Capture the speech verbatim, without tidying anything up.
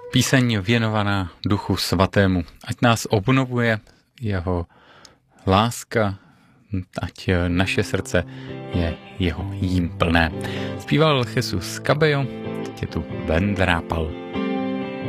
Píseň věnovaná Duchu Svatému. Ať nás obnovuje jeho láska, ať naše srdce je jeho jím plné. Zpíval Jesus Cabello, tě tu vendrápal.